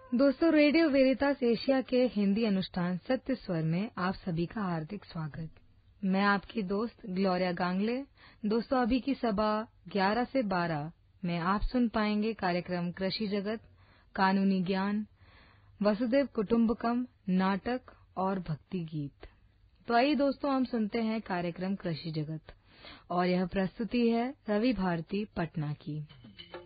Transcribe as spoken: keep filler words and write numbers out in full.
दोस्तों, radio वेरितास Asia के हिंदी अनुष्ठान सत्य स्वर में आप सभी का हार्दिक स्वागत। मैं आपकी दोस्त ग्लोरिया गांगले। दोस्तों, अभी की सुबह ग्यारह से बारह में आप सुन पाएंगे कार्यक्रम कृषि जगत, कानूनी ज्ञान, वसुधैव कुटुंबकम, नाटक और भक्ति गीत। तो आइए दोस्तों, हम सुनते हैं कार्यक्रम कृषि जगत और यह प्रस्तुति है रवि भारती पटना की।